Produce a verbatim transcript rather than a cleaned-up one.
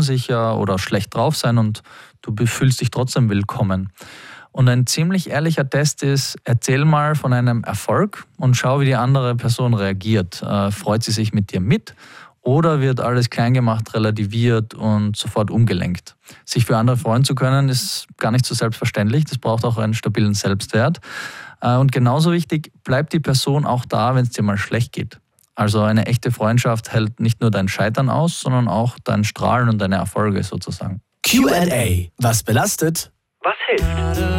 unsicher oder schlecht drauf sein und du fühlst dich trotzdem willkommen. Und ein ziemlich ehrlicher Test ist, erzähl mal von einem Erfolg und schau, wie die andere Person reagiert. Äh, freut sie sich mit dir mit oder wird alles klein gemacht, relativiert und sofort umgelenkt? Sich für andere freuen zu können, ist gar nicht so selbstverständlich. Das braucht auch einen stabilen Selbstwert. Äh, und genauso wichtig, bleibt die Person auch da, wenn es dir mal schlecht geht. Also eine echte Freundschaft hält nicht nur dein Scheitern aus, sondern auch dein Strahlen und deine Erfolge sozusagen. Q and A. Was belastet? Was hilft?